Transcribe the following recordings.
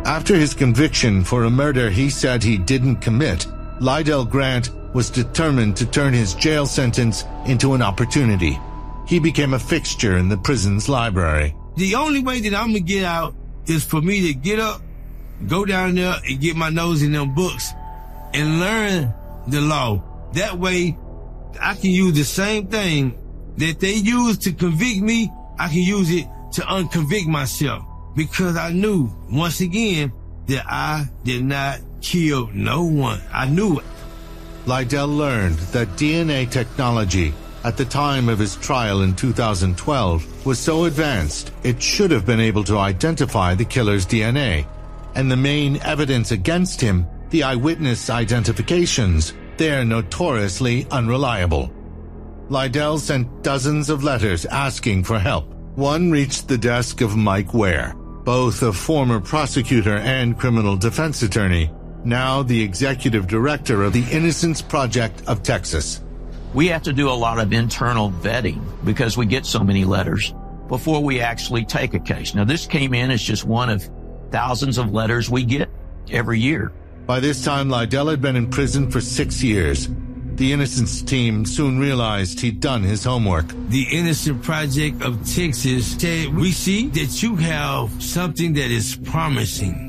After his conviction for a murder he said he didn't commit, Lydell Grant was determined to turn his jail sentence into an opportunity. He became a fixture in the prison's library. The only way that I'm going to get out is for me to get up, go down there and get my nose in them books and learn the law. That way, I can use the same thing that they use to convict me, I can use it to unconvict myself. Because I knew, once again, that I did not kill no one. I knew it. Lydell learned that DNA technology at the time of his trial in 2012 was so advanced it should have been able to identify the killer's DNA. And the main evidence against him, the eyewitness identifications, they're notoriously unreliable. Lydell sent dozens of letters asking for help. One reached the desk of Mike Ware, both a former prosecutor and criminal defense attorney, now the executive director of the Innocence Project of Texas. We have to do a lot of internal vetting because we get so many letters before we actually take a case. Now, this came in as just one of thousands of letters we get every year. By this time, Lydell had been in prison for 6 years. The Innocence team soon realized he'd done his homework. The Innocence Project of Texas said, we see that you have something that is promising.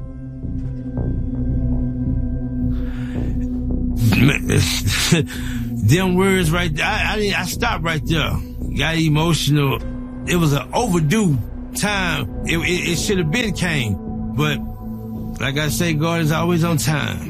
Them words right there, I stopped right there. Got emotional. It was an overdue time. It should have been came. But like I say, God is always on time.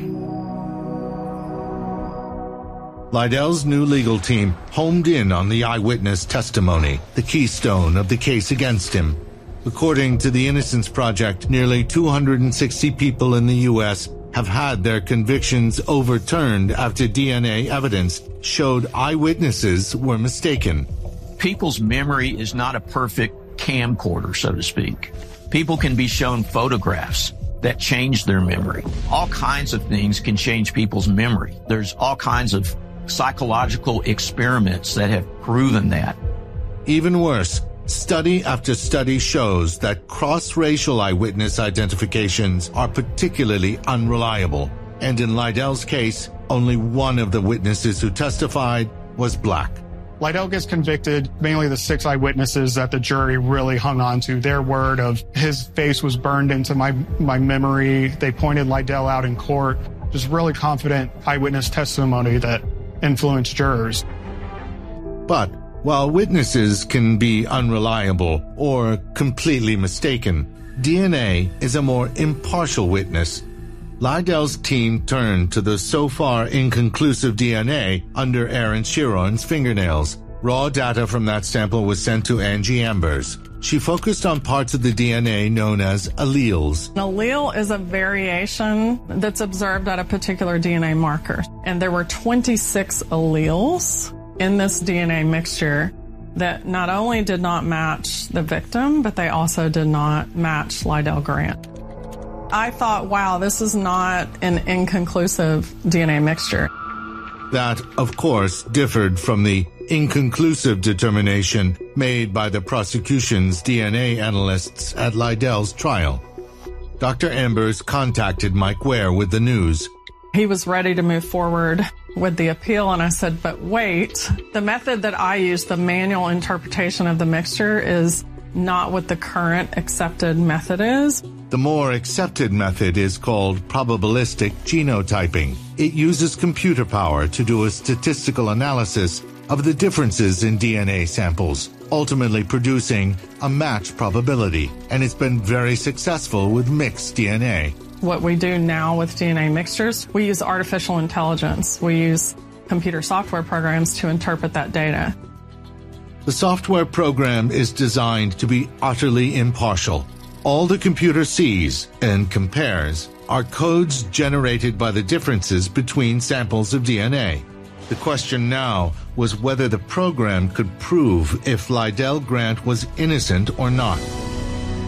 Lydell's new legal team homed in on the eyewitness testimony, the keystone of the case against him. According to the Innocence Project, nearly 260 people in the U.S. have had their convictions overturned after DNA evidence showed eyewitnesses were mistaken. People's memory is not a perfect camcorder, so to speak. People can be shown photographs that change their memory. All kinds of things can change people's memory. There's all kinds of psychological experiments that have proven that. Even worse, study after study shows that cross-racial eyewitness identifications are particularly unreliable. And in Lydell's case, only one of the witnesses who testified was black. Lydell gets convicted, mainly the 6 eyewitnesses that the jury really hung on to. Their word of his face was burned into my memory. They pointed Lydell out in court. Just really confident eyewitness testimony that influenced jurors. But while witnesses can be unreliable or completely mistaken, DNA is a more impartial witness. Lydell's team turned to the so far inconclusive DNA under Aaron Chiron's fingernails. Raw data from that sample was sent to Angie Ambers. She focused on parts of the DNA known as alleles. An allele is a variation that's observed at a particular DNA marker. And there were 26 alleles in this DNA mixture that not only did not match the victim, but they also did not match Lydell Grant. I thought, wow, this is not an inconclusive DNA mixture. That, of course, differed from the inconclusive determination made by the prosecution's DNA analysts at Lydell's trial. Dr. Ambers contacted Mike Ware with the news. He was ready to move forward with the appeal, and I said, but wait, the method that I use, the manual interpretation of the mixture, is not what the current accepted method is. The more accepted method is called probabilistic genotyping. It uses computer power to do a statistical analysis of the differences in DNA samples, ultimately producing a match probability, and it's been very successful with mixed DNA. What we do now with DNA mixtures, we use artificial intelligence. We use computer software programs to interpret that data. The software program is designed to be utterly impartial. All the computer sees and compares are codes generated by the differences between samples of DNA. The question now was whether the program could prove if Lydell Grant was innocent or not.